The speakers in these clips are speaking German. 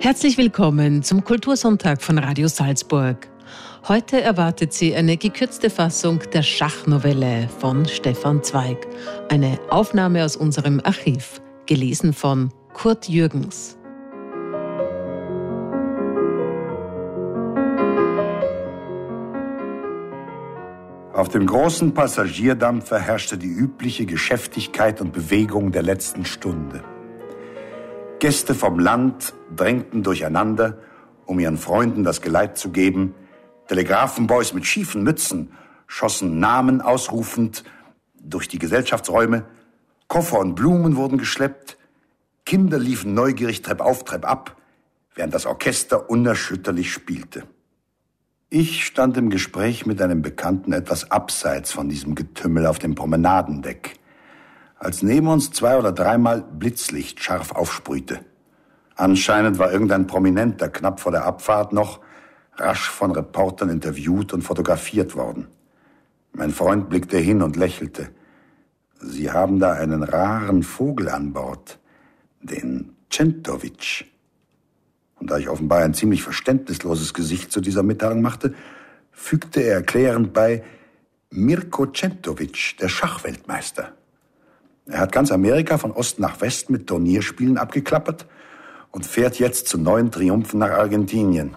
Herzlich willkommen zum Kultursonntag von Radio Salzburg. Heute erwartet Sie eine gekürzte Fassung der Schachnovelle von Stefan Zweig. Eine Aufnahme aus unserem Archiv, gelesen von Kurt Jürgens. Auf dem großen Passagierdampfer herrschte die übliche Geschäftigkeit und Bewegung der letzten Stunde. Gäste vom Land drängten durcheinander, um ihren Freunden das Geleit zu geben. Telegrafenboys mit schiefen Mützen schossen Namen ausrufend durch die Gesellschaftsräume. Koffer und Blumen wurden geschleppt. Kinder liefen neugierig treppauf, treppab, während das Orchester unerschütterlich spielte. Ich stand im Gespräch mit einem Bekannten etwas abseits von diesem Getümmel auf dem Promenadendeck, als neben uns 2- oder 3-mal Blitzlicht scharf aufsprühte. Anscheinend war irgendein Prominenter knapp vor der Abfahrt noch rasch von Reportern interviewt und fotografiert worden. Mein Freund blickte hin und lächelte. Sie haben da einen raren Vogel an Bord, den Centovic. Und da ich offenbar ein ziemlich verständnisloses Gesicht zu dieser Mitteilung machte, fügte er erklärend bei: Mirko Centovic, der Schachweltmeister. Er hat ganz Amerika von Ost nach West mit Turnierspielen abgeklappert und fährt jetzt zu neuen Triumphen nach Argentinien.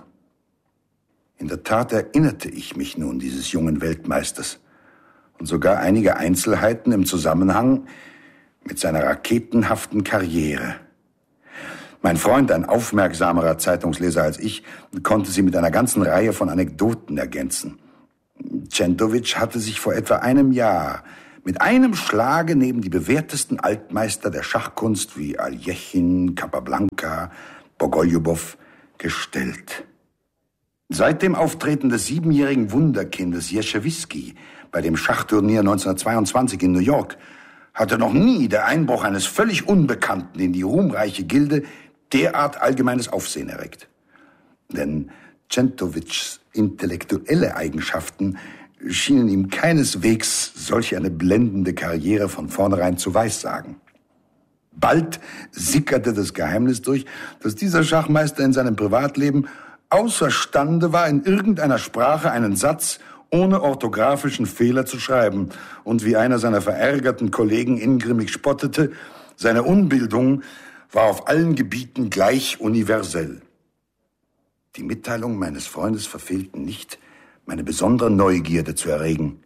In der Tat erinnerte ich mich nun dieses jungen Weltmeisters und sogar einige Einzelheiten im Zusammenhang mit seiner raketenhaften Karriere. Mein Freund, ein aufmerksamerer Zeitungsleser als ich, konnte sie mit einer ganzen Reihe von Anekdoten ergänzen. Centovic hatte sich vor etwa einem Jahr mit einem Schlage neben die bewährtesten Altmeister der Schachkunst wie Aljechin, Capablanca, Bogoljubow gestellt. Seit dem Auftreten des 7-jährigen Wunderkindes Jeschewski bei dem Schachturnier 1922 in New York hatte noch nie der Einbruch eines völlig Unbekannten in die ruhmreiche Gilde derart allgemeines Aufsehen erregt. Denn Centovics intellektuelle Eigenschaften schienen ihm keineswegs solch eine blendende Karriere von vornherein zu weissagen. Bald sickerte das Geheimnis durch, dass dieser Schachmeister in seinem Privatleben außerstande war, in irgendeiner Sprache einen Satz ohne orthografischen Fehler zu schreiben und, wie einer seiner verärgerten Kollegen ingrimmig spottete, seine Unbildung war auf allen Gebieten gleich universell. Die Mitteilungen meines Freundes verfehlten nicht, meine besondere Neugierde zu erregen.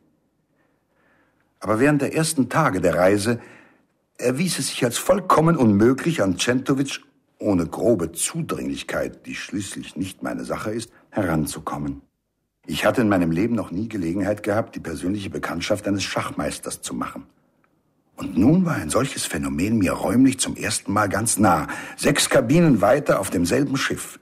Aber während der ersten Tage der Reise erwies es sich als vollkommen unmöglich, an Centovic ohne grobe Zudringlichkeit, die schließlich nicht meine Sache ist, heranzukommen. Ich hatte in meinem Leben noch nie Gelegenheit gehabt, die persönliche Bekanntschaft eines Schachmeisters zu machen. Und nun war ein solches Phänomen mir räumlich zum ersten Mal ganz nah, 6 Kabinen weiter auf demselben Schiff.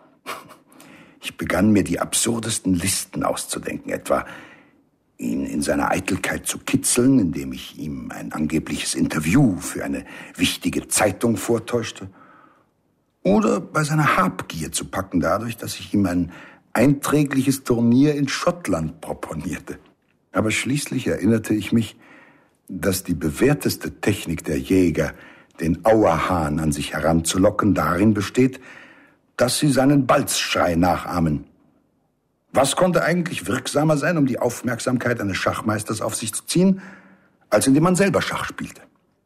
Ich begann mir die absurdesten Listen auszudenken, etwa ihn in seiner Eitelkeit zu kitzeln, indem ich ihm ein angebliches Interview für eine wichtige Zeitung vortäuschte, oder bei seiner Habgier zu packen dadurch, dass ich ihm ein einträgliches Turnier in Schottland proponierte. Aber schließlich erinnerte ich mich, dass die bewährteste Technik der Jäger, den Auerhahn an sich heranzulocken, darin besteht, dass sie seinen Balzschrei nachahmen. Was konnte eigentlich wirksamer sein, um die Aufmerksamkeit eines Schachmeisters auf sich zu ziehen, als indem man selber Schach spielte?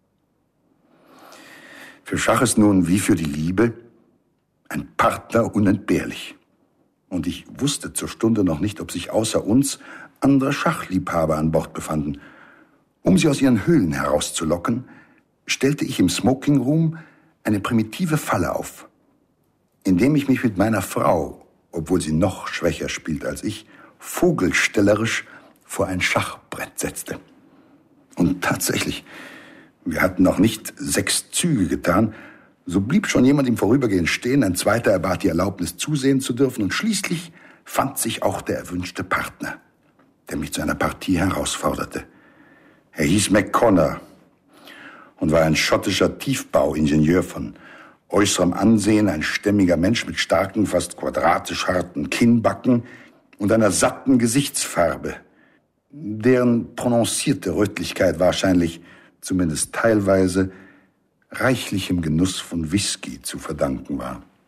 Für Schach ist nun wie für die Liebe ein Partner unentbehrlich. Und ich wusste zur Stunde noch nicht, ob sich außer uns andere Schachliebhaber an Bord befanden. Um sie aus ihren Höhlen herauszulocken, stellte ich im Smoking Room eine primitive Falle auf, indem ich mich mit meiner Frau, obwohl sie noch schwächer spielt als ich, vogelstellerisch vor ein Schachbrett setzte. Und tatsächlich, wir hatten noch nicht 6 Züge getan, so blieb schon jemand im Vorübergehen stehen, ein zweiter erbat die Erlaubnis, zusehen zu dürfen, und schließlich fand sich auch der erwünschte Partner, der mich zu einer Partie herausforderte. Er hieß McConnor und war ein schottischer Tiefbauingenieur von äußerem Ansehen, ein stämmiger Mensch mit starken, fast quadratisch harten Kinnbacken und einer satten Gesichtsfarbe, deren prononcierte Rötlichkeit wahrscheinlich, zumindest teilweise, reichlichem Genuss von Whisky zu verdanken war.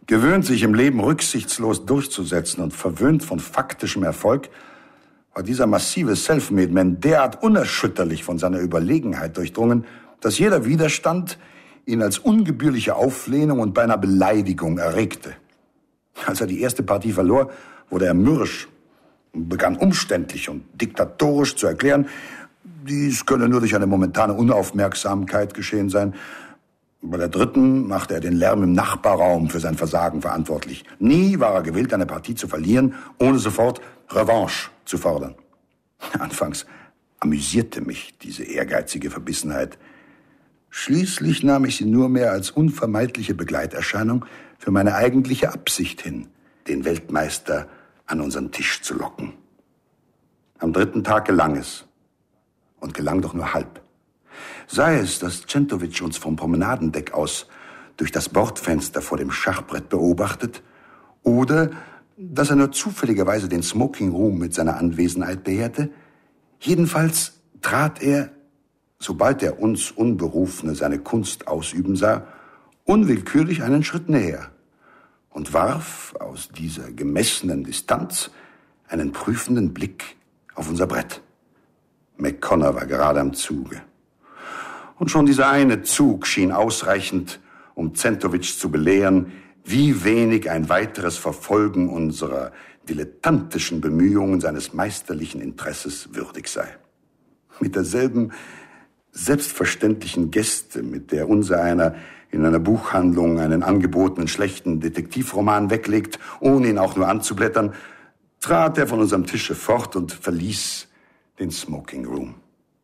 Gewöhnt, sich im Leben rücksichtslos durchzusetzen und verwöhnt von faktischem Erfolg, war dieser massive Selfmade-Man derart unerschütterlich von seiner Überlegenheit durchdrungen, dass jeder Widerstand ihn als ungebührliche Auflehnung und beinahe Beleidigung erregte. Als er die erste Partie verlor, wurde er mürrisch und begann umständlich und diktatorisch zu erklären, dies könne nur durch eine momentane Unaufmerksamkeit geschehen sein. Bei der dritten machte er den Lärm im Nachbarraum für sein Versagen verantwortlich. Nie war er gewillt, eine Partie zu verlieren, ohne sofort Revanche zu fordern. Anfangs amüsierte mich diese ehrgeizige Verbissenheit. Schließlich nahm ich sie nur mehr als unvermeidliche Begleiterscheinung für meine eigentliche Absicht hin, den Weltmeister an unseren Tisch zu locken. Am dritten Tag gelang es. Und gelang doch nur halb. Sei es, dass Centovic uns vom Promenadendeck aus durch das Bordfenster vor dem Schachbrett beobachtet, oder dass er nur zufälligerweise den Smoking Room mit seiner Anwesenheit beehrte. Jedenfalls trat er, sobald er uns Unberufene seine Kunst ausüben sah, unwillkürlich einen Schritt näher und warf aus dieser gemessenen Distanz einen prüfenden Blick auf unser Brett. McConnor war gerade am Zuge. Und schon dieser eine Zug schien ausreichend, um Centovic zu belehren, wie wenig ein weiteres Verfolgen unserer dilettantischen Bemühungen seines meisterlichen Interesses würdig sei. Mit derselben selbstverständlichen Geste, mit der unsereiner in einer Buchhandlung einen angebotenen schlechten Detektivroman weglegt, ohne ihn auch nur anzublättern, trat er von unserem Tische fort und verließ den Smoking Room.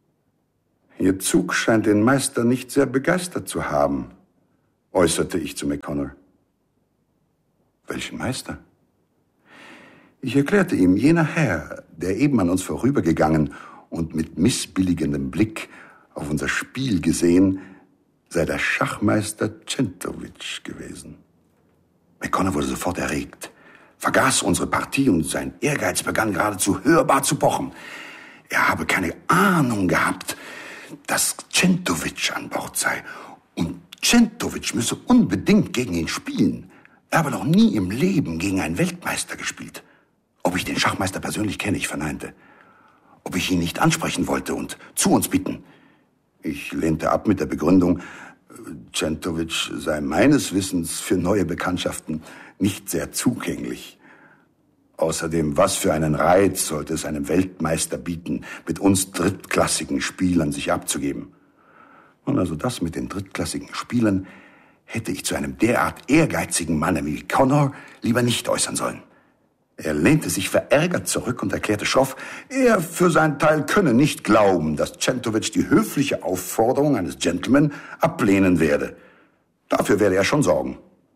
Ihr Zug scheint den Meister nicht sehr begeistert zu haben, äußerte ich zu McConnor. Welchen Meister? Ich erklärte ihm, jener Herr, der eben an uns vorübergegangen und mit missbilligendem Blick auf unser Spiel gesehen, sei der Schachmeister Centovic gewesen. McConnor wurde sofort erregt, vergaß unsere Partie und sein Ehrgeiz begann geradezu hörbar zu pochen. Er habe keine Ahnung gehabt, dass Centovic an Bord sei. Und Centovic müsse unbedingt gegen ihn spielen. Er habe noch nie im Leben gegen einen Weltmeister gespielt. Ob ich den Schachmeister persönlich kenne, ich verneinte. Ob ich ihn nicht ansprechen wollte und zu uns bitten. Ich lehnte ab mit der Begründung, Centovic sei meines Wissens für neue Bekanntschaften nicht sehr zugänglich. Außerdem, was für einen Reiz sollte es einem Weltmeister bieten, mit uns drittklassigen Spielern sich abzugeben? Und also das mit den drittklassigen Spielern hätte ich zu einem derart ehrgeizigen Manne wie Connor lieber nicht äußern sollen. Er lehnte sich verärgert zurück und erklärte schroff, er für seinen Teil könne nicht glauben, dass Centovic die höfliche Aufforderung eines Gentleman ablehnen werde. Dafür werde er schon sorgen.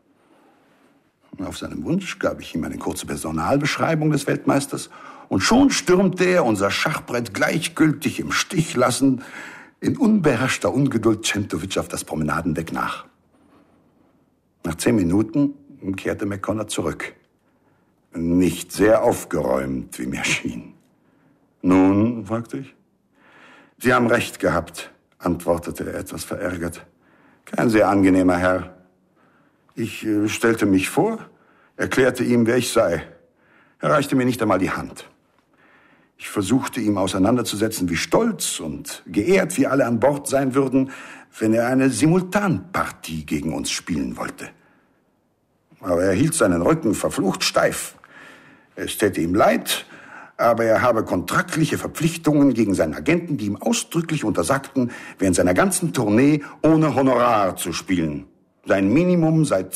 Auf seinen Wunsch gab ich ihm eine kurze Personalbeschreibung des Weltmeisters und schon stürmte er, unser Schachbrett gleichgültig im Stich lassend, in unbeherrschter Ungeduld Centovic auf das Promenadendeck nach. Nach 10 Minuten kehrte McConnor zurück. Nicht sehr aufgeräumt, wie mir schien. Nun, fragte ich. Sie haben recht gehabt, antwortete er etwas verärgert. Kein sehr angenehmer Herr. Ich stellte mich vor, erklärte ihm, wer ich sei. Er reichte mir nicht einmal die Hand. Ich versuchte ihm auseinanderzusetzen, wie stolz und geehrt wir alle an Bord sein würden, wenn er eine Simultanpartie gegen uns spielen wollte. Aber er hielt seinen Rücken verflucht steif. Es täte ihm leid, aber er habe kontraktliche Verpflichtungen gegen seinen Agenten, die ihm ausdrücklich untersagten, während seiner ganzen Tournee ohne Honorar zu spielen. Sein Minimum sei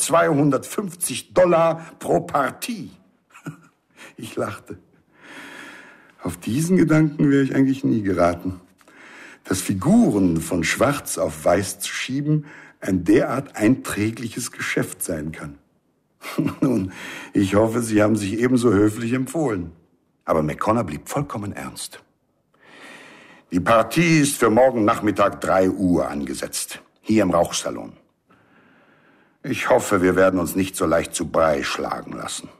$250 pro Partie. Ich lachte. Auf diesen Gedanken wäre ich eigentlich nie geraten. Dass Figuren von schwarz auf weiß zu schieben ein derart einträgliches Geschäft sein kann. Nun, ich hoffe, Sie haben sich ebenso höflich empfohlen. Aber McConnor blieb vollkommen ernst. Die Partie ist für morgen Nachmittag 3 Uhr angesetzt. Hier im Rauchsalon. Ich hoffe, wir werden uns nicht so leicht zu Brei schlagen lassen.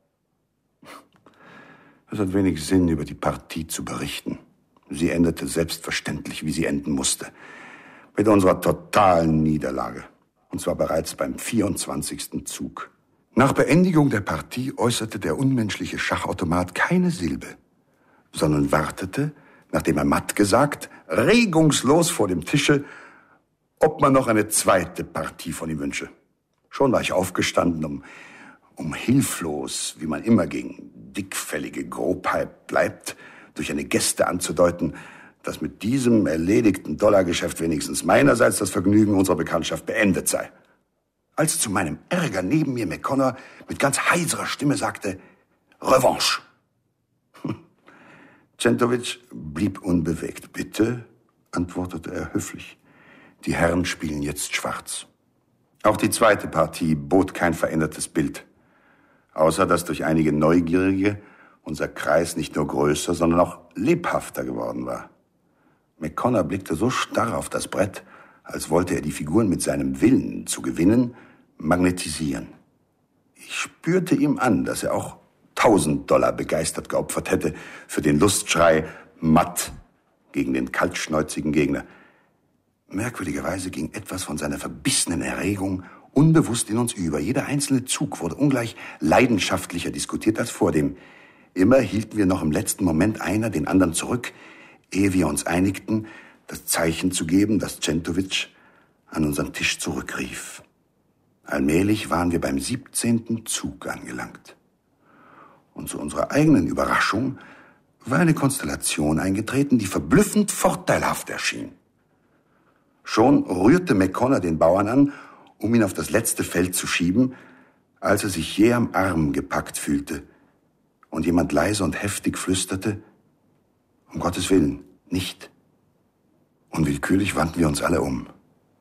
Es hat wenig Sinn, über die Partie zu berichten. Sie endete selbstverständlich, wie sie enden musste. Mit unserer totalen Niederlage. Und zwar bereits beim 24. Zug. Nach Beendigung der Partie äußerte der unmenschliche Schachautomat keine Silbe, sondern wartete, nachdem er matt gesagt, regungslos vor dem Tische, ob man noch eine zweite Partie von ihm wünsche. Schon war ich aufgestanden, um hilflos, wie man immer gegen dickfällige Grobheit bleibt, durch eine Geste anzudeuten, dass mit diesem erledigten Dollargeschäft wenigstens meinerseits das Vergnügen unserer Bekanntschaft beendet sei. Als zu meinem Ärger neben mir McConnor mit ganz heiserer Stimme sagte, Revanche. Centovic blieb unbewegt. Bitte, antwortete er höflich. Die Herren spielen jetzt schwarz. Auch die zweite Partie bot kein verändertes Bild. Außer dass durch einige Neugierige unser Kreis nicht nur größer, sondern auch lebhafter geworden war. McConnor blickte so starr auf das Brett, als wollte er die Figuren mit seinem Willen zu gewinnen, magnetisieren. Ich spürte ihm an, dass er auch $1000 begeistert geopfert hätte für den Lustschrei matt gegen den kaltschnäuzigen Gegner. Merkwürdigerweise ging etwas von seiner verbissenen Erregung unbewusst in uns über. Jeder einzelne Zug wurde ungleich leidenschaftlicher diskutiert als vordem. Immer hielten wir noch im letzten Moment einer den anderen zurück, ehe wir uns einigten, das Zeichen zu geben, das Centovic an unseren Tisch zurückrief. Allmählich waren wir beim 17. Zug angelangt. Und zu unserer eigenen Überraschung war eine Konstellation eingetreten, die verblüffend vorteilhaft erschien. Schon rührte McConnor den Bauern an, um ihn auf das letzte Feld zu schieben, als er sich jäh am Arm gepackt fühlte und jemand leise und heftig flüsterte, um Gottes Willen, nicht. Unwillkürlich wandten wir uns alle um.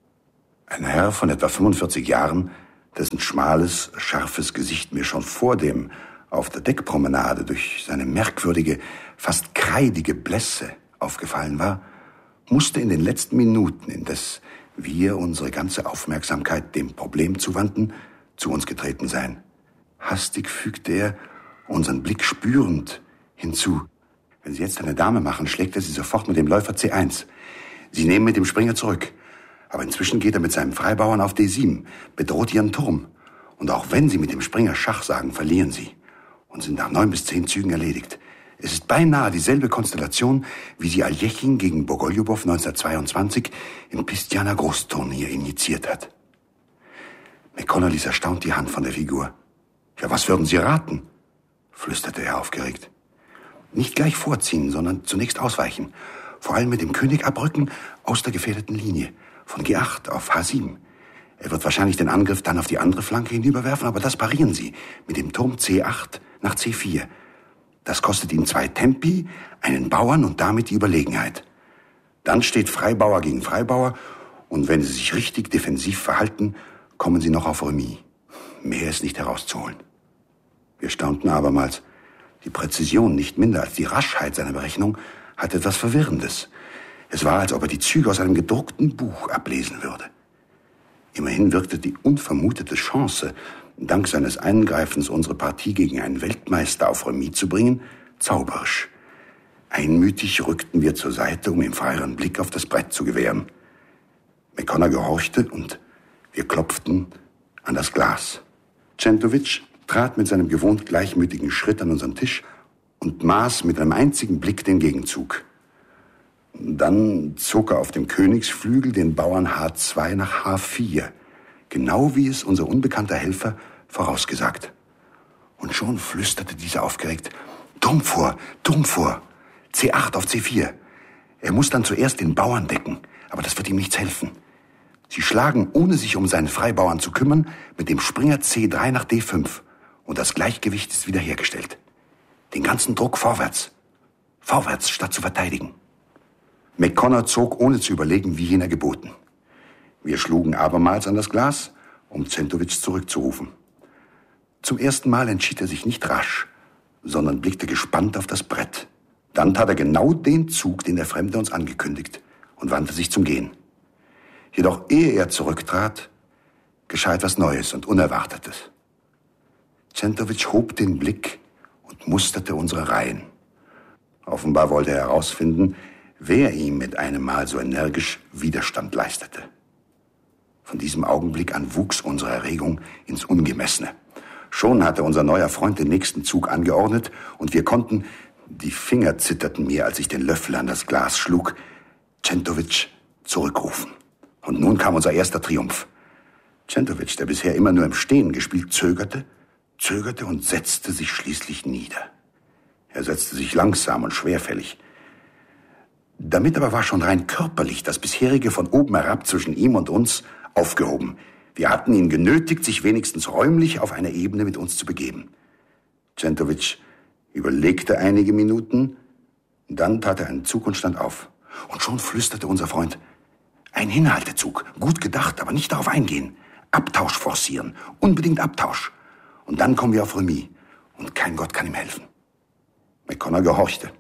Ein Herr von etwa 45 Jahren, dessen schmales, scharfes Gesicht mir schon vordem auf der Deckpromenade durch seine merkwürdige, fast kreidige Blässe aufgefallen war, musste in den letzten Minuten, indes wir unsere ganze Aufmerksamkeit dem Problem zuwandten, zu uns getreten sein. Hastig fügte er, unseren Blick spürend, hinzu. Wenn Sie jetzt eine Dame machen, schlägt er sie sofort mit dem Läufer C1. Sie nehmen mit dem Springer zurück. Aber inzwischen geht er mit seinem Freibauern auf D7, bedroht Ihren Turm. Und auch wenn Sie mit dem Springer Schach sagen, verlieren Sie und sind nach 9 bis 10 Zügen erledigt. Es ist beinahe dieselbe Konstellation, wie sie Aljechin gegen Bogoljubow 1922 im Pistianer Großturnier initiiert hat. McConnor ließ erstaunt die Hand von der Figur. Ja, was würden Sie raten? Flüsterte er aufgeregt. Nicht gleich vorziehen, sondern zunächst ausweichen. Vor allem mit dem König abrücken aus der gefährdeten Linie. Von G8 auf H7. Er wird wahrscheinlich den Angriff dann auf die andere Flanke hinüberwerfen, aber das parieren Sie mit dem Turm C8 nach C4. Das kostet Ihnen 2 Tempi, einen Bauern und damit die Überlegenheit. Dann steht Freibauer gegen Freibauer und wenn Sie sich richtig defensiv verhalten, kommen Sie noch auf Remis. Mehr ist nicht herauszuholen. Wir staunten abermals. Die Präzision, nicht minder als die Raschheit seiner Berechnung, hatte etwas Verwirrendes. Es war, als ob er die Züge aus einem gedruckten Buch ablesen würde. Immerhin wirkte die unvermutete Chance, dank seines Eingreifens unsere Partie gegen einen Weltmeister auf Remis zu bringen, zauberisch. Einmütig rückten wir zur Seite, um ihm freieren Blick auf das Brett zu gewähren. McConnor gehorchte und wir klopften an das Glas. Centovic trat mit seinem gewohnt gleichmütigen Schritt an unseren Tisch und maß mit einem einzigen Blick den Gegenzug. Dann zog er auf dem Königsflügel den Bauern H2 nach H4, genau wie es unser unbekannter Helfer vorausgesagt. Und schon flüsterte dieser aufgeregt, Turm vor, C8 auf C4. Er muss dann zuerst den Bauern decken, aber das wird ihm nichts helfen. Sie schlagen, ohne sich um seinen Freibauern zu kümmern, mit dem Springer C3 nach D5 und das Gleichgewicht ist wiederhergestellt. Den ganzen Druck vorwärts statt zu verteidigen. McConnor zog, ohne zu überlegen, wie jener geboten. Wir schlugen abermals an das Glas, um Centovic zurückzurufen. Zum ersten Mal entschied er sich nicht rasch, sondern blickte gespannt auf das Brett. Dann tat er genau den Zug, den der Fremde uns angekündigt, und wandte sich zum Gehen. Jedoch ehe er zurücktrat, geschah etwas Neues und Unerwartetes. Centovic hob den Blick und musterte unsere Reihen. Offenbar wollte er herausfinden, wer ihm mit einem Mal so energisch Widerstand leistete. Von diesem Augenblick an wuchs unsere Erregung ins Ungemessene. Schon hatte unser neuer Freund den nächsten Zug angeordnet und wir konnten, die Finger zitterten mir, als ich den Löffel an das Glas schlug, Centovic zurückrufen. Und nun kam unser erster Triumph. Centovic, der bisher immer nur im Stehen gespielt, zögerte und setzte sich schließlich nieder. Er setzte sich langsam und schwerfällig. Damit aber war schon rein körperlich das bisherige von oben herab zwischen ihm und uns aufgehoben. Wir hatten ihn genötigt, sich wenigstens räumlich auf eine Ebene mit uns zu begeben. Centovic überlegte einige Minuten, dann tat er einen Zug und stand auf. Und schon flüsterte unser Freund: Ein Hinhaltezug, gut gedacht, aber nicht darauf eingehen. Abtausch forcieren, unbedingt Abtausch. Und dann kommen wir auf Remis. Und kein Gott kann ihm helfen. McConnor gehorchte.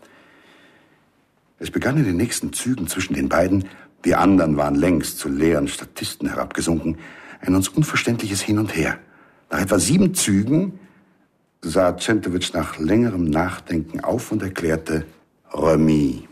Es begann in den nächsten Zügen zwischen den beiden, wir anderen waren längst zu leeren Statisten herabgesunken, ein uns unverständliches Hin und Her. Nach etwa 7 Zügen sah Centovic nach längerem Nachdenken auf und erklärte Remis.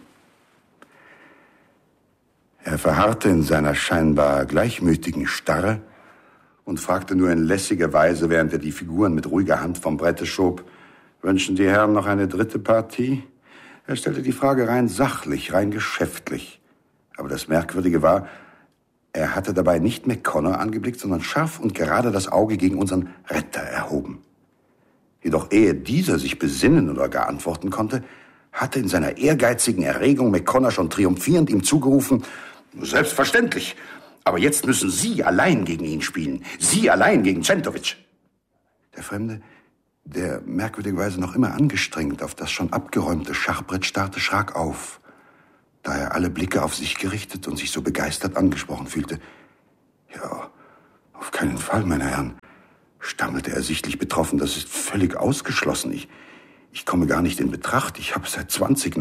Er verharrte in seiner scheinbar gleichmütigen Starre und fragte nur in lässiger Weise, während er die Figuren mit ruhiger Hand vom Brette schob: Wünschen die Herren noch eine dritte Partie? Er stellte die Frage rein sachlich, rein geschäftlich. Aber das Merkwürdige war, er hatte dabei nicht McConnor angeblickt, sondern scharf und gerade das Auge gegen unseren Retter erhoben. Jedoch ehe dieser sich besinnen oder gar antworten konnte, hatte in seiner ehrgeizigen Erregung McConnor schon triumphierend ihm zugerufen: Selbstverständlich, aber jetzt müssen Sie allein gegen ihn spielen. Sie allein gegen Centovic. Der Fremde, der merkwürdigerweise noch immer angestrengt auf das schon abgeräumte Schachbrett starrte, schrak auf, da er alle Blicke auf sich gerichtet und sich so begeistert angesprochen fühlte. Ja, auf keinen Fall, meine Herren, stammelte er sichtlich betroffen. Das ist völlig ausgeschlossen. Ich komme gar nicht in Betracht. Ich habe seit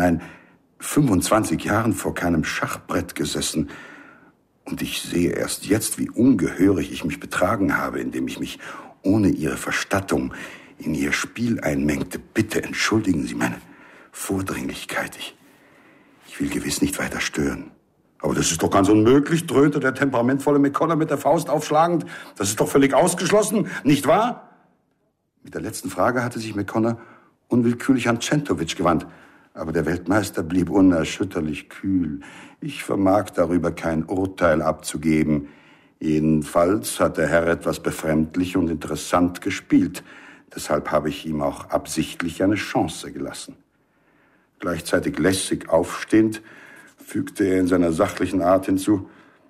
25 Jahren vor keinem Schachbrett gesessen. Und ich sehe erst jetzt, wie ungehörig ich mich betragen habe, indem ich mich ohne Ihre Verstattung in Ihr Spiel einmengte. Bitte entschuldigen Sie meine Vordringlichkeit. Ich will gewiss nicht weiter stören. Aber das ist doch ganz unmöglich, dröhnte der temperamentvolle McConnor mit der Faust aufschlagend. Das ist doch völlig ausgeschlossen, nicht wahr? Mit der letzten Frage hatte sich McConnor unwillkürlich an Centovic gewandt. Aber der Weltmeister blieb unerschütterlich kühl. Ich vermag darüber kein Urteil abzugeben. Jedenfalls hat der Herr etwas befremdlich und interessant gespielt. Deshalb habe ich ihm auch absichtlich eine Chance gelassen. Gleichzeitig lässig aufstehend, fügte er in seiner sachlichen Art hinzu: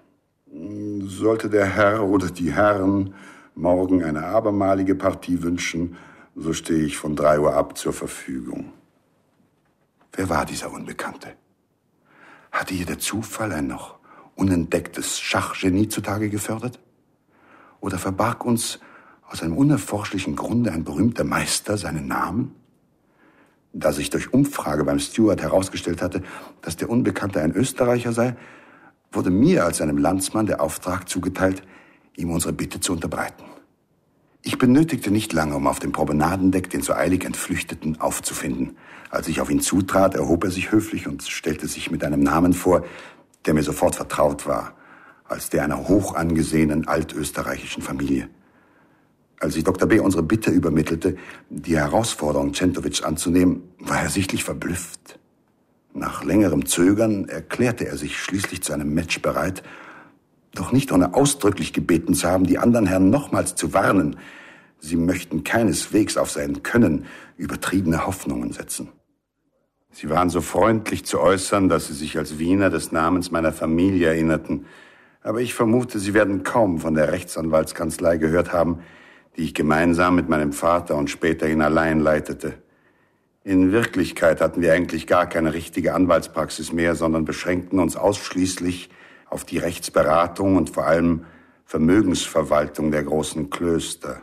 Sollte der Herr oder die Herren morgen eine abermalige Partie wünschen, so stehe ich von 3 Uhr ab zur Verfügung. Wer war dieser Unbekannte? Hatte hier der Zufall ein noch unentdecktes Schachgenie zutage gefördert? Oder verbarg uns aus einem unerforschlichen Grunde ein berühmter Meister seinen Namen? Da sich durch Umfrage beim Steward herausgestellt hatte, dass der Unbekannte ein Österreicher sei, wurde mir als seinem Landsmann der Auftrag zugeteilt, ihm unsere Bitte zu unterbreiten. Ich benötigte nicht lange, um auf dem Promenadendeck den so eilig Entflüchteten aufzufinden. Als ich auf ihn zutrat, erhob er sich höflich und stellte sich mit einem Namen vor, der mir sofort vertraut war, als der einer hoch angesehenen altösterreichischen Familie. Als ich Dr. B. unsere Bitte übermittelte, die Herausforderung Centovic anzunehmen, war er sichtlich verblüfft. Nach längerem Zögern erklärte er sich schließlich zu einem Match bereit, doch nicht ohne ausdrücklich gebeten zu haben, die anderen Herren nochmals zu warnen. Sie möchten keineswegs auf sein Können übertriebene Hoffnungen setzen. Sie waren so freundlich zu äußern, dass sie sich als Wiener des Namens meiner Familie erinnerten. Aber ich vermute, sie werden kaum von der Rechtsanwaltskanzlei gehört haben, die ich gemeinsam mit meinem Vater und späterhin allein leitete. In Wirklichkeit hatten wir eigentlich gar keine richtige Anwaltspraxis mehr, sondern beschränkten uns ausschließlich auf die Rechtsberatung und vor allem Vermögensverwaltung der großen Klöster.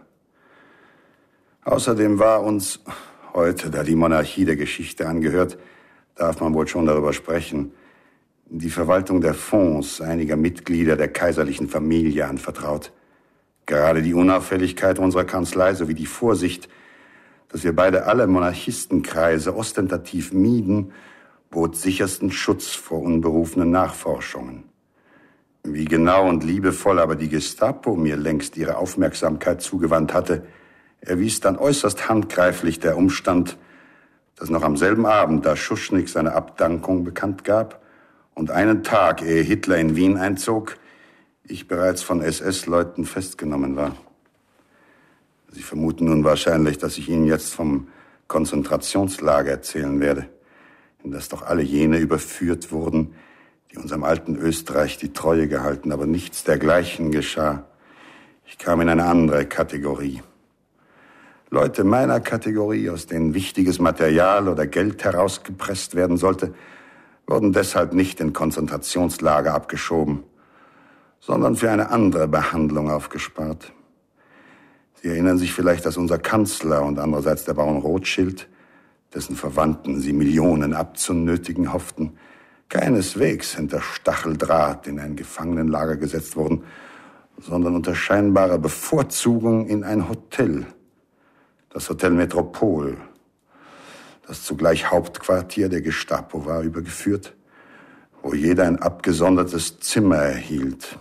Außerdem war uns heute, da die Monarchie der Geschichte angehört, darf man wohl schon darüber sprechen, die Verwaltung der Fonds einiger Mitglieder der kaiserlichen Familie anvertraut. Gerade die Unauffälligkeit unserer Kanzlei sowie die Vorsicht, dass wir beide alle Monarchistenkreise ostentativ mieden, bot sichersten Schutz vor unberufenen Nachforschungen. Wie genau und liebevoll aber die Gestapo mir längst ihre Aufmerksamkeit zugewandt hatte, erwies dann äußerst handgreiflich der Umstand, dass noch am selben Abend, da Schuschnigg seine Abdankung bekannt gab und einen Tag, ehe Hitler in Wien einzog, ich bereits von SS-Leuten festgenommen war. Sie vermuten nun wahrscheinlich, dass ich Ihnen jetzt vom Konzentrationslager erzählen werde, in das doch alle jene überführt wurden, die unserem alten Österreich die Treue gehalten, aber nichts dergleichen geschah. Ich kam in eine andere Kategorie. Leute meiner Kategorie, aus denen wichtiges Material oder Geld herausgepresst werden sollte, wurden deshalb nicht in Konzentrationslager abgeschoben, sondern für eine andere Behandlung aufgespart. Sie erinnern sich vielleicht, dass unser Kanzler und andererseits der Baron Rothschild, dessen Verwandten sie Millionen abzunötigen hofften, keineswegs hinter Stacheldraht in ein Gefangenenlager gesetzt wurden, sondern unter scheinbarer Bevorzugung in ein Hotel, das Hotel Metropol, das zugleich Hauptquartier der Gestapo war, übergeführt, wo jeder ein abgesondertes Zimmer erhielt.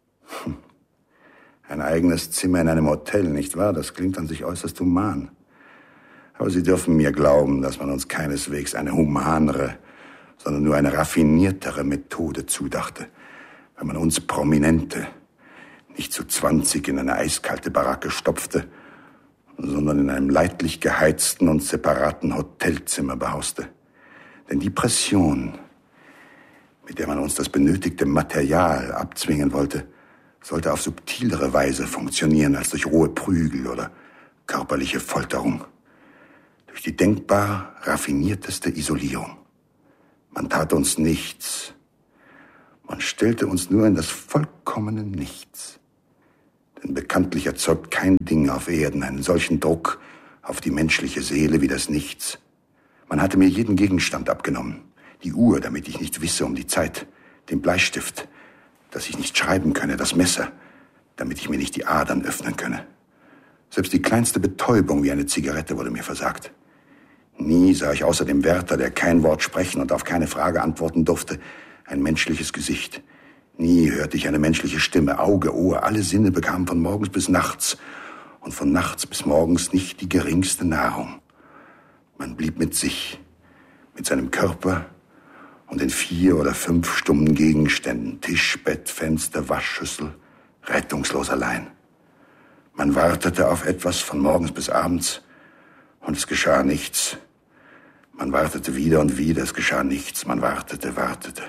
Ein eigenes Zimmer in einem Hotel, nicht wahr? Das klingt an sich äußerst human. Aber Sie dürfen mir glauben, dass man uns keineswegs eine humanere, sondern nur eine raffiniertere Methode zudachte, wenn man uns Prominente nicht zu 20 in eine eiskalte Baracke stopfte, sondern in einem leidlich geheizten und separaten Hotelzimmer behauste. Denn die Pression, mit der man uns das benötigte Material abzwingen wollte, sollte auf subtilere Weise funktionieren als durch rohe Prügel oder körperliche Folterung. Durch die denkbar raffinierteste Isolierung. Man tat uns nichts. Man stellte uns nur in das vollkommene Nichts. Denn bekanntlich erzeugt kein Ding auf Erden einen solchen Druck auf die menschliche Seele wie das Nichts. Man hatte mir jeden Gegenstand abgenommen. Die Uhr, damit ich nicht wisse um die Zeit. Den Bleistift, dass ich nicht schreiben könne. Das Messer, damit ich mir nicht die Adern öffnen könne. Selbst die kleinste Betäubung wie eine Zigarette wurde mir versagt. Nie sah ich außer dem Wärter, der kein Wort sprechen und auf keine Frage antworten durfte, ein menschliches Gesicht. Nie hörte ich eine menschliche Stimme, Auge, Ohr, alle Sinne bekamen von morgens bis nachts und von nachts bis morgens nicht die geringste Nahrung. Man blieb mit sich, mit seinem Körper und den 4 oder 5 stummen Gegenständen, Tisch, Bett, Fenster, Waschschüssel, rettungslos allein. Man wartete auf etwas von morgens bis abends und es geschah nichts. Man wartete wieder und wieder, es geschah nichts. Man wartete, wartete.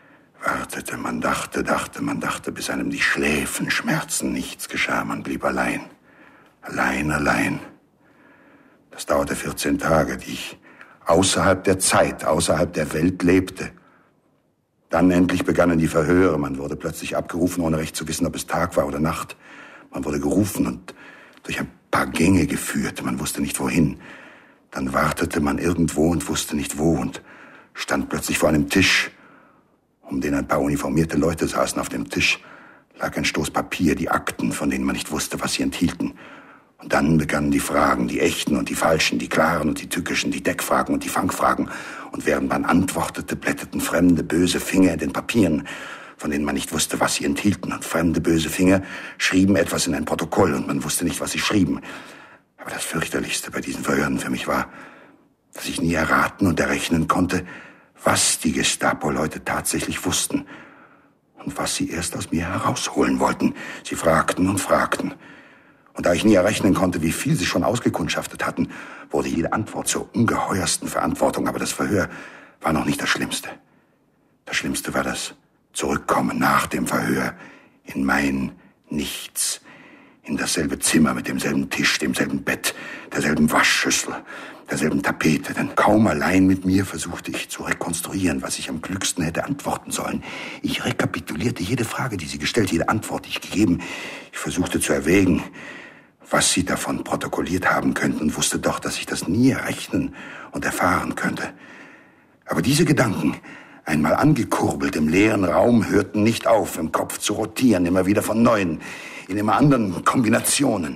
Man dachte, bis einem die Schläfen schmerzen. Nichts geschah, man blieb allein. Allein. Das dauerte 14 Tage, die ich außerhalb der Zeit, außerhalb der Welt lebte. Dann endlich begannen die Verhöre. Man wurde plötzlich abgerufen, ohne recht zu wissen, ob es Tag war oder Nacht. Man wurde gerufen und durch ein paar Gänge geführt. Man wusste nicht, wohin. Dann wartete man irgendwo und wusste nicht wo und stand plötzlich vor einem Tisch, um den ein paar uniformierte Leute saßen. Auf dem Tisch lag ein Stoß Papier, die Akten, von denen man nicht wusste, was sie enthielten. Und dann begannen die Fragen, die echten und die falschen, die klaren und die tückischen, die Deckfragen und die Fangfragen. Und während man antwortete, blätterten fremde, böse Finger in den Papieren, von denen man nicht wusste, was sie enthielten. Und fremde, böse Finger schrieben etwas in ein Protokoll und man wusste nicht, was sie schrieben. Aber das Fürchterlichste bei diesen Verhören für mich war, dass ich nie erraten und errechnen konnte, was die Gestapo-Leute tatsächlich wussten und was sie erst aus mir herausholen wollten. Sie fragten und fragten. Und da ich nie errechnen konnte, wie viel sie schon ausgekundschaftet hatten, wurde jede Antwort zur ungeheuersten Verantwortung. Aber das Verhör war noch nicht das Schlimmste. Das Schlimmste war das Zurückkommen nach dem Verhör in mein Nichts, in dasselbe Zimmer mit demselben Tisch, demselben Bett, derselben Waschschüssel, derselben Tapete. Denn kaum allein mit mir versuchte ich zu rekonstruieren, was ich am klügsten hätte antworten sollen. Ich rekapitulierte jede Frage, die sie gestellt, jede Antwort, die ich gegeben. Ich versuchte zu erwägen, was sie davon protokolliert haben könnten und wusste doch, dass ich das nie errechnen und erfahren könnte. Aber diese Gedanken, einmal angekurbelt im leeren Raum, hörten nicht auf, im Kopf zu rotieren, immer wieder von Neuem, in immer anderen Kombinationen.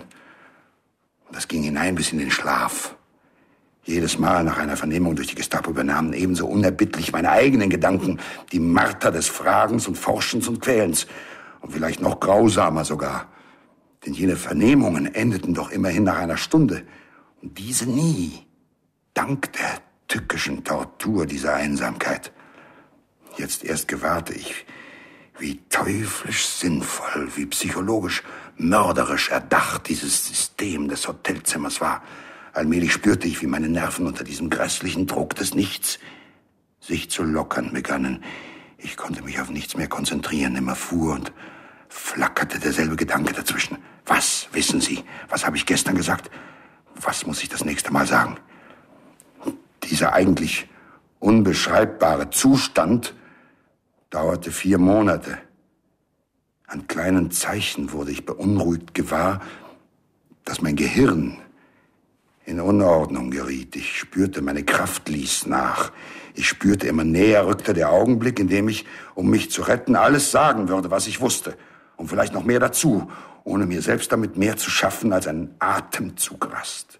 Und das ging hinein bis in den Schlaf. Jedes Mal nach einer Vernehmung durch die Gestapo übernahmen ebenso unerbittlich meine eigenen Gedanken die Marter des Fragens und Forschens und Quälens. Und vielleicht noch grausamer sogar Denn jene Vernehmungen endeten doch immerhin nach einer Stunde. Und diese nie, dank der tückischen Tortur dieser Einsamkeit. Jetzt erst gewahrte ich, wie teuflisch sinnvoll, wie psychologisch mörderisch erdacht dieses System des Hotelzimmers war. Allmählich spürte ich, wie meine Nerven unter diesem grässlichen Druck des Nichts sich zu lockern begannen. Ich konnte mich auf nichts mehr konzentrieren, immer fuhr und flackerte derselbe Gedanke dazwischen. Was wissen Sie? Was habe ich gestern gesagt? Was muss ich das nächste Mal sagen? Dieser eigentlich unbeschreibbare Zustand dauerte 4 Monate. An kleinen Zeichen wurde ich beunruhigt gewahr, dass mein Gehirn in Unordnung geriet. Ich spürte, meine Kraft ließ nach. Ich spürte, immer näher rückte der Augenblick, in dem ich, um mich zu retten, alles sagen würde, was ich wusste. Und vielleicht noch mehr dazu, ohne mir selbst damit mehr zu schaffen als einen Atemzug Rast.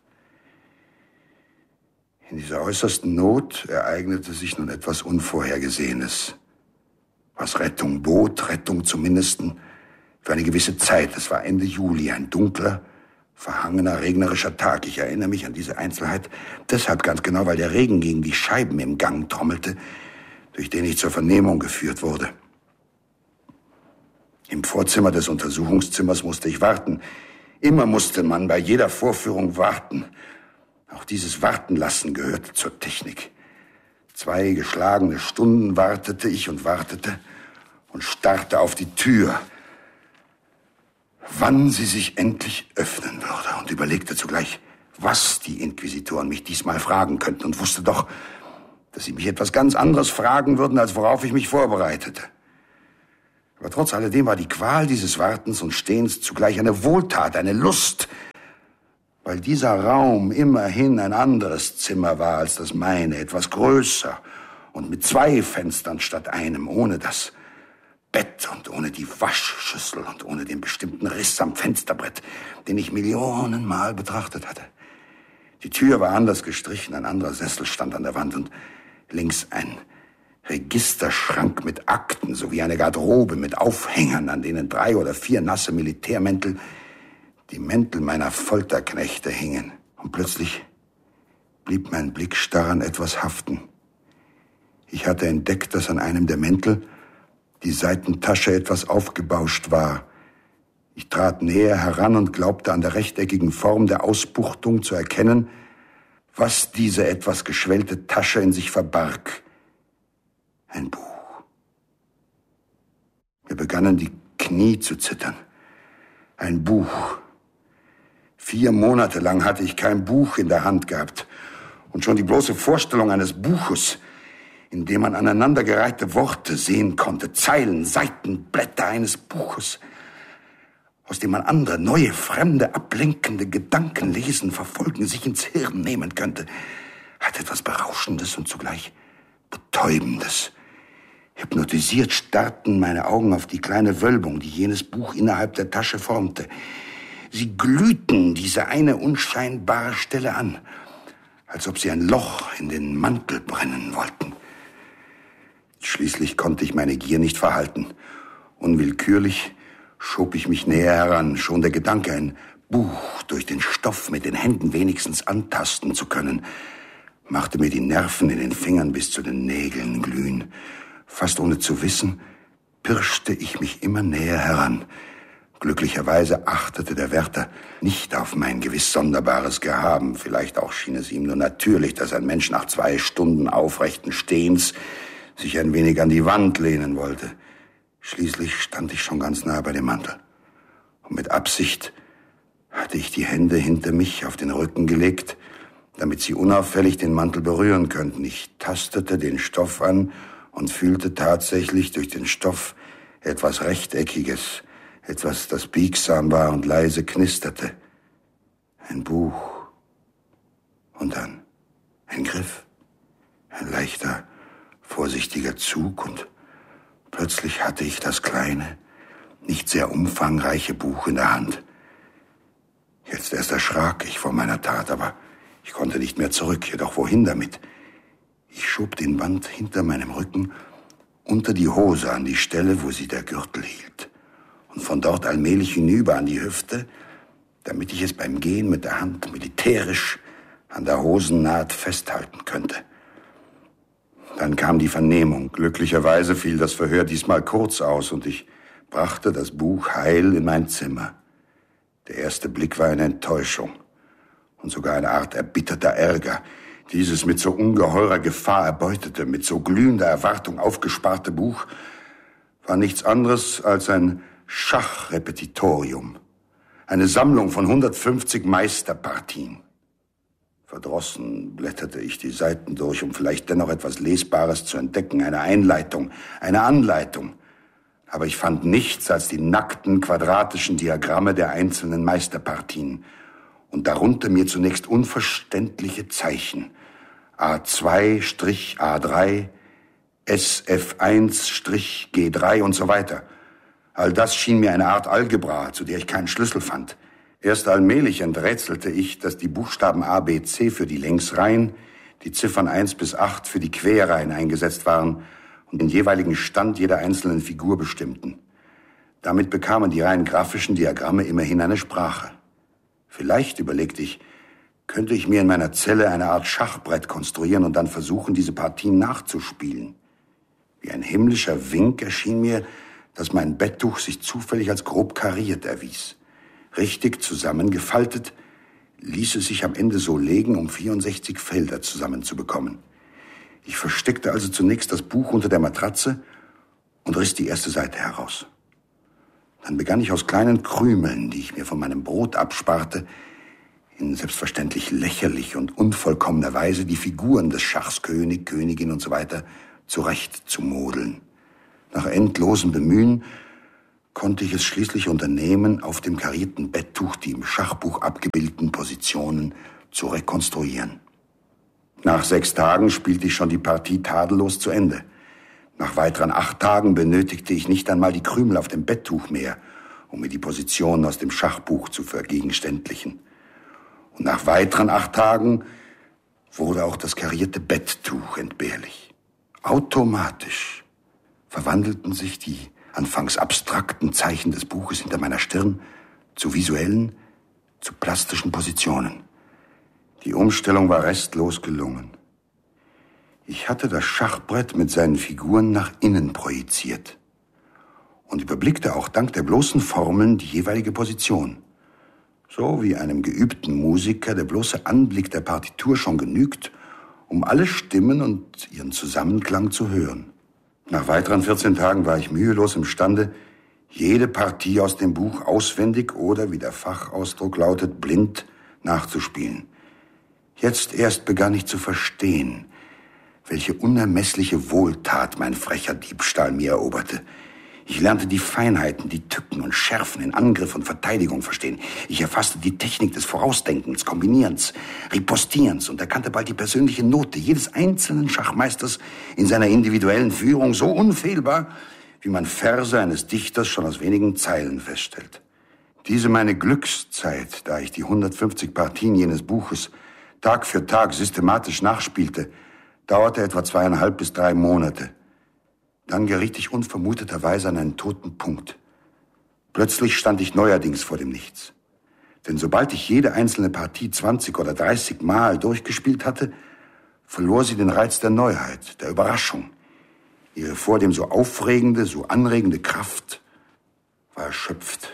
In dieser äußersten Not ereignete sich nun etwas Unvorhergesehenes, was Rettung bot, Rettung zumindest für eine gewisse Zeit. Es war Ende Juli, ein dunkler, verhangener, regnerischer Tag. Ich erinnere mich an diese Einzelheit deshalb ganz genau, weil der Regen gegen die Scheiben im Gang trommelte, durch den ich zur Vernehmung geführt wurde. Im Vorzimmer des Untersuchungszimmers musste ich warten. Immer musste man bei jeder Vorführung warten. Auch dieses Wartenlassen gehörte zur Technik. 2 geschlagene Stunden wartete ich und wartete und starrte auf die Tür, wann sie sich endlich öffnen würde, und überlegte zugleich, was die Inquisitoren mich diesmal fragen könnten, und wusste doch, dass sie mich etwas ganz anderes fragen würden, als worauf ich mich vorbereitete. Aber trotz alledem war die Qual dieses Wartens und Stehens zugleich eine Wohltat, eine Lust, weil dieser Raum immerhin ein anderes Zimmer war als das meine, etwas größer und mit 2 Fenstern statt einem, ohne das Bett und ohne die Waschschüssel und ohne den bestimmten Riss am Fensterbrett, den ich Millionenmal betrachtet hatte. Die Tür war anders gestrichen, ein anderer Sessel stand an der Wand und links ein Registerschrank mit Akten sowie eine Garderobe mit Aufhängern, an denen 3 oder 4 nasse Militärmäntel, die Mäntel meiner Folterknechte, hingen. Und plötzlich blieb mein Blick starr an etwas haften. Ich hatte entdeckt, dass an einem der Mäntel die Seitentasche etwas aufgebauscht war. Ich trat näher heran und glaubte an der rechteckigen Form der Ausbuchtung zu erkennen, was diese etwas geschwellte Tasche in sich verbarg. Ein Buch. Mir begannen die Knie zu zittern. Ein Buch. 4 Monate lang hatte ich kein Buch in der Hand gehabt. Und schon die bloße Vorstellung eines Buches, in dem man aneinandergereihte Worte sehen konnte, Zeilen, Seiten, Blätter eines Buches, aus dem man andere, neue, fremde, ablenkende Gedanken lesen, verfolgen, sich ins Hirn nehmen könnte, hat etwas Berauschendes und zugleich Betäubendes. Hypnotisiert starrten meine Augen auf die kleine Wölbung, die jenes Buch innerhalb der Tasche formte. Sie glühten diese eine unscheinbare Stelle an, als ob sie ein Loch in den Mantel brennen wollten. Schließlich konnte ich meine Gier nicht verhalten. Unwillkürlich schob ich mich näher heran. Schon der Gedanke, ein Buch durch den Stoff mit den Händen wenigstens antasten zu können, machte mir die Nerven in den Fingern bis zu den Nägeln glühen. Fast ohne zu wissen, pirschte ich mich immer näher heran. Glücklicherweise achtete der Wärter nicht auf mein gewiss sonderbares Gehaben. Vielleicht auch schien es ihm nur natürlich, dass ein Mensch nach 2 Stunden aufrechten Stehens sich ein wenig an die Wand lehnen wollte. Schließlich stand ich schon ganz nah bei dem Mantel. Und mit Absicht hatte ich die Hände hinter mich auf den Rücken gelegt, damit sie unauffällig den Mantel berühren könnten. Ich tastete den Stoff an und fühlte tatsächlich durch den Stoff etwas Rechteckiges, etwas, das biegsam war und leise knisterte. Ein Buch. Und dann ein Griff, ein leichter, vorsichtiger Zug, und plötzlich hatte ich das kleine, nicht sehr umfangreiche Buch in der Hand. Jetzt erst erschrak ich vor meiner Tat, aber ich konnte nicht mehr zurück. Jedoch wohin damit? Ich schob den Band hinter meinem Rücken unter die Hose an die Stelle, wo sie der Gürtel hielt. und von dort allmählich hinüber an die Hüfte, damit ich es beim Gehen mit der Hand militärisch an der Hosennaht festhalten könnte. Dann kam die Vernehmung. Glücklicherweise fiel das Verhör diesmal kurz aus und ich brachte das Buch heil in mein Zimmer. Der erste Blick war eine Enttäuschung und sogar eine Art erbitterter Ärger. Dieses mit so ungeheurer Gefahr erbeutete, mit so glühender Erwartung aufgesparte Buch war nichts anderes als ein Schachrepetitorium, eine Sammlung von 150 Meisterpartien. Verdrossen blätterte ich die Seiten durch, um vielleicht dennoch etwas Lesbares zu entdecken, eine Einleitung, eine Anleitung. Aber ich fand nichts als die nackten, quadratischen Diagramme der einzelnen Meisterpartien und darunter mir zunächst unverständliche Zeichen. A2-A3, SF1-G3 und so weiter. All das schien mir eine Art Algebra, zu der ich keinen Schlüssel fand. Erst allmählich enträtselte ich, dass die Buchstaben A, B, C für die Längsreihen, die Ziffern 1 bis 8 für die Querreihen eingesetzt waren und den jeweiligen Stand jeder einzelnen Figur bestimmten. Damit bekamen die rein grafischen Diagramme immerhin eine Sprache. Vielleicht, überlegte ich, könnte ich mir in meiner Zelle eine Art Schachbrett konstruieren und dann versuchen, diese Partien nachzuspielen. Wie ein himmlischer Wink erschien mir, dass mein Betttuch sich zufällig als grob kariert erwies. Richtig zusammengefaltet ließ es sich am Ende so legen, um 64 Felder zusammenzubekommen. Ich versteckte also zunächst das Buch unter der Matratze und riss die erste Seite heraus. Dann begann ich aus kleinen Krümeln, die ich mir von meinem Brot absparte, in selbstverständlich lächerlich und unvollkommener Weise die Figuren des Schachs, König, Königin und so weiter, zurecht zu modeln. Nach endlosem Bemühen konnte ich es schließlich unternehmen, auf dem karierten Betttuch die im Schachbuch abgebildeten Positionen zu rekonstruieren. Nach 6 Tagen spielte ich schon die Partie tadellos zu Ende. Nach weiteren 8 Tagen benötigte ich nicht einmal die Krümel auf dem Betttuch mehr, um mir die Positionen aus dem Schachbuch zu vergegenständlichen. Und nach weiteren 8 Tagen wurde auch das karierte Betttuch entbehrlich. Automatisch verwandelten sich die anfangs abstrakten Zeichen des Buches hinter meiner Stirn zu visuellen, zu plastischen Positionen. Die Umstellung war restlos gelungen. Ich hatte das Schachbrett mit seinen Figuren nach innen projiziert und überblickte auch dank der bloßen Formeln die jeweilige Position. So wie einem geübten Musiker der bloße Anblick der Partitur schon genügt, um alle Stimmen und ihren Zusammenklang zu hören. Nach weiteren 14 Tagen war ich mühelos imstande, jede Partie aus dem Buch auswendig oder, wie der Fachausdruck lautet, blind nachzuspielen. Jetzt erst begann ich zu verstehen, welche unermessliche Wohltat mein frecher Diebstahl mir eroberte. Ich lernte die Feinheiten, die Tücken und Schärfen in Angriff und Verteidigung verstehen. Ich erfasste die Technik des Vorausdenkens, Kombinierens, Ripostierens und erkannte bald die persönliche Note jedes einzelnen Schachmeisters in seiner individuellen Führung so unfehlbar, wie man Verse eines Dichters schon aus wenigen Zeilen feststellt. Diese meine Glückszeit, da ich die 150 Partien jenes Buches Tag für Tag systematisch nachspielte, dauerte etwa 2,5 bis 3 Monate. Dann geriet ich unvermuteterweise an einen toten Punkt. Plötzlich stand ich neuerdings vor dem Nichts. Denn sobald ich jede einzelne Partie 20 oder 30 Mal durchgespielt hatte, verlor sie den Reiz der Neuheit, der Überraschung. Ihre vordem so aufregende, so anregende Kraft war erschöpft.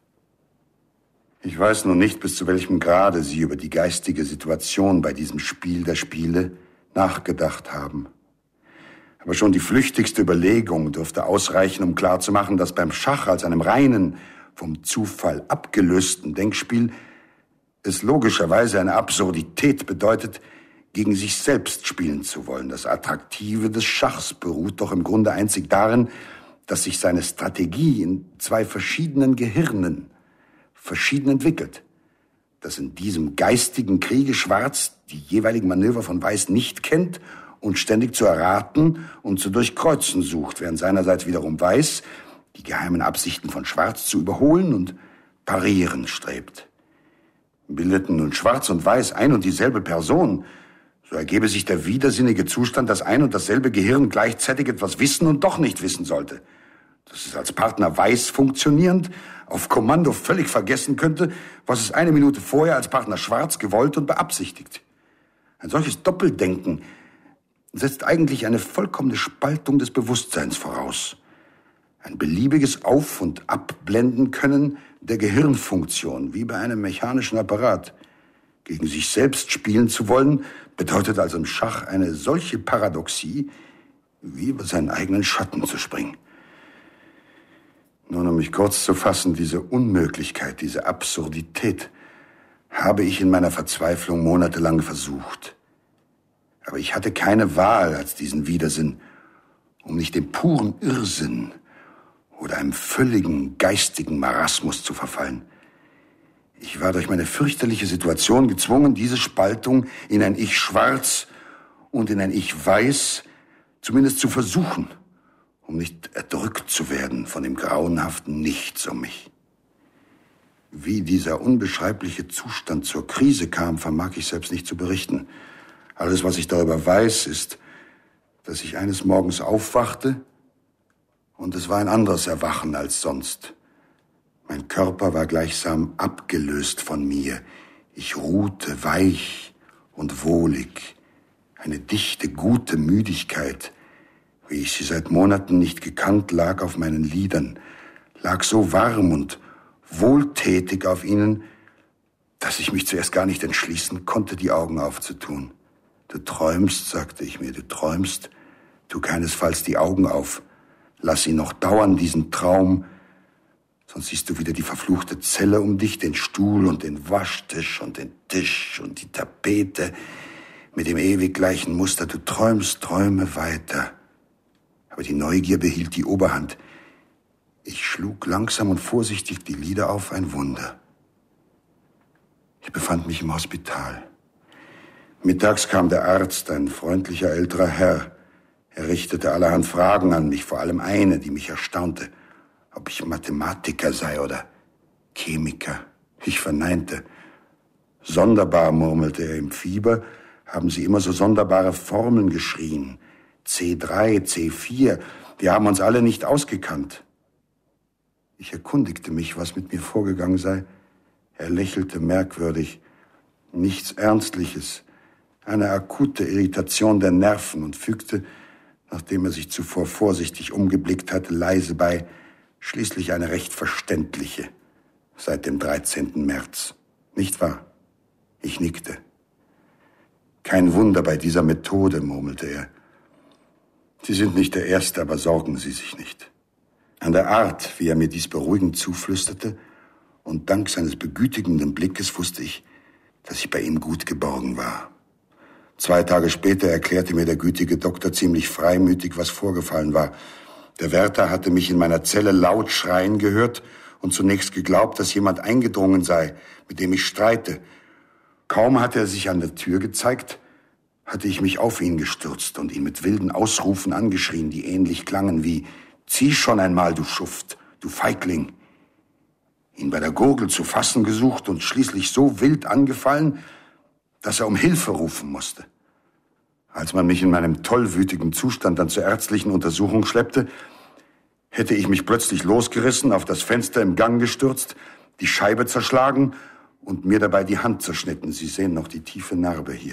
Ich weiß nun nicht, bis zu welchem Grade Sie über die geistige Situation bei diesem Spiel der Spiele nachgedacht haben. Aber schon die flüchtigste Überlegung dürfte ausreichen, um klarzumachen, dass beim Schach als einem reinen, vom Zufall abgelösten Denkspiel es logischerweise eine Absurdität bedeutet, gegen sich selbst spielen zu wollen. Das Attraktive des Schachs beruht doch im Grunde einzig darin, dass sich seine Strategie in 2 verschiedenen Gehirnen verschieden entwickelt. Dass in diesem geistigen Kriege Schwarz die jeweiligen Manöver von Weiß nicht kennt und ständig zu erraten und zu durchkreuzen sucht, während seinerseits wiederum Weiß die geheimen Absichten von Schwarz zu überholen und parieren strebt. Bildeten nun Schwarz und Weiß ein und dieselbe Person, so ergebe sich der widersinnige Zustand, dass ein und dasselbe Gehirn gleichzeitig etwas wissen und doch nicht wissen sollte. dass es als Partner weiß funktionierend auf Kommando völlig vergessen könnte, was es eine Minute vorher als Partner Schwarz gewollt und beabsichtigt. Ein solches Doppeldenken setzt eigentlich eine vollkommene Spaltung des Bewusstseins voraus. Ein beliebiges Auf- und Abblenden können der Gehirnfunktion, wie bei einem mechanischen Apparat. Gegen sich selbst spielen zu wollen, bedeutet also im Schach eine solche Paradoxie, wie über seinen eigenen Schatten zu springen. Nun, um mich kurz zu fassen, diese Unmöglichkeit, diese Absurdität habe ich in meiner Verzweiflung monatelang versucht. Aber ich hatte keine Wahl als diesen Widersinn, um nicht dem puren Irrsinn oder einem völligen geistigen Marasmus zu verfallen. Ich war durch meine fürchterliche Situation gezwungen, diese Spaltung in ein Ich schwarz und in ein Ich weiß zumindest zu versuchen, um nicht erdrückt zu werden von dem grauenhaften Nichts um mich. Wie dieser unbeschreibliche Zustand zur Krise kam, vermag ich selbst nicht zu berichten. Alles, was ich darüber weiß, ist, dass ich eines Morgens aufwachte und es war ein anderes Erwachen als sonst. Mein Körper war gleichsam abgelöst von mir. Ich ruhte weich und wohlig. Eine dichte, gute Müdigkeit, wie ich sie seit Monaten nicht gekannt, lag auf meinen Lidern, lag so warm und wohltätig auf ihnen, dass ich mich zuerst gar nicht entschließen konnte, die Augen aufzutun. Du träumst, sagte ich mir, du träumst, tu keinesfalls die Augen auf, lass ihn noch dauern, diesen Traum, sonst siehst du wieder die verfluchte Zelle um dich, den Stuhl und den Waschtisch und den Tisch und die Tapete mit dem ewig gleichen Muster. Du träumst, träume weiter. Aber die Neugier behielt die Oberhand. Ich schlug langsam und vorsichtig die Lider auf, ein Wunder. Ich befand mich im Hospital. Mittags kam der Arzt, ein freundlicher älterer Herr. Er richtete allerhand Fragen an mich, vor allem eine, die mich erstaunte. Ob ich Mathematiker sei oder Chemiker. Ich verneinte. Sonderbar, murmelte er im Fieber, haben Sie immer so sonderbare Formeln geschrien. C3, C4, wir haben uns alle nicht ausgekannt. Ich erkundigte mich, was mit mir vorgegangen sei. Er lächelte merkwürdig. Nichts Ernstliches, eine akute Irritation der Nerven und fügte, nachdem er sich zuvor vorsichtig umgeblickt hatte, leise bei, schließlich eine recht verständliche, seit dem 13. März. Nicht wahr? Ich nickte. Kein Wunder bei dieser Methode, murmelte er. Sie sind nicht der Erste, aber sorgen Sie sich nicht. An der Art, wie er mir dies beruhigend zuflüsterte, und dank seines begütigenden Blickes wusste ich, dass ich bei ihm gut geborgen war. 2 Tage später erklärte mir der gütige Doktor ziemlich freimütig, was vorgefallen war. Der Wärter hatte mich in meiner Zelle laut schreien gehört und zunächst geglaubt, dass jemand eingedrungen sei, mit dem ich streite. Kaum hatte er sich an der Tür gezeigt, hatte ich mich auf ihn gestürzt und ihn mit wilden Ausrufen angeschrien, die ähnlich klangen wie »Zieh schon einmal, du Schuft, du Feigling!« Ihn bei der Gurgel zu fassen gesucht und schließlich so wild angefallen, dass er um Hilfe rufen musste. Als man mich in meinem tollwütigen Zustand dann zur ärztlichen Untersuchung schleppte, hätte ich mich plötzlich losgerissen, auf das Fenster im Gang gestürzt, die Scheibe zerschlagen und mir dabei die Hand zerschnitten. Sie sehen noch die tiefe Narbe hier.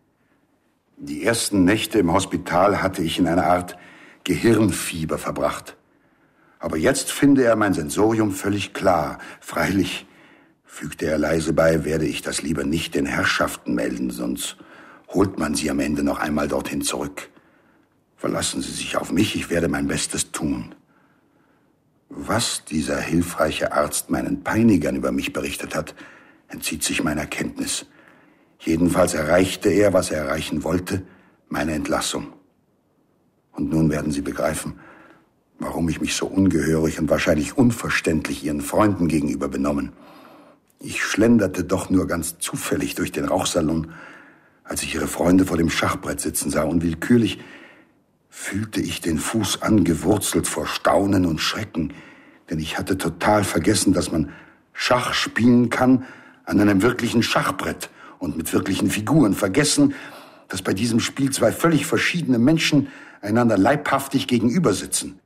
Die ersten Nächte im Hospital hatte ich in einer Art Gehirnfieber verbracht. Aber jetzt finde er mein Sensorium völlig klar. Freilich, fügte er leise bei, werde ich das lieber nicht den Herrschaften melden, sonst holt man sie am Ende noch einmal dorthin zurück. Verlassen Sie sich auf mich, ich werde mein Bestes tun. Was dieser hilfreiche Arzt meinen Peinigern über mich berichtet hat, entzieht sich meiner Kenntnis. Jedenfalls erreichte er, was er erreichen wollte, meine Entlassung. Und nun werden Sie begreifen, warum ich mich so ungehörig und wahrscheinlich unverständlich Ihren Freunden gegenüber benommen. Ich schlenderte doch nur ganz zufällig durch den Rauchsalon, als ich Ihre Freunde vor dem Schachbrett sitzen sah. Unwillkürlich fühlte ich den Fuß angewurzelt vor Staunen und Schrecken, denn ich hatte total vergessen, dass man Schach spielen kann an einem wirklichen Schachbrett und mit wirklichen Figuren. Vergessen, dass bei diesem Spiel 2 völlig verschiedene Menschen einander leibhaftig gegenüber sitzen.